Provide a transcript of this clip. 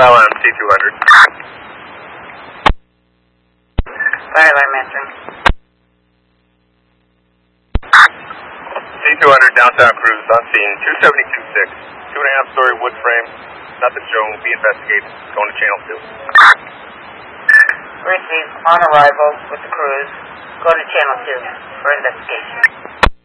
File on C200. Fire alarm answering. C200 downtown cruise on scene, 272.6. 2.5-story wood frame. Nothing shown. Will be investigated. Going to channel 2. Receive on arrival with the cruise. Go to channel 2 for investigation.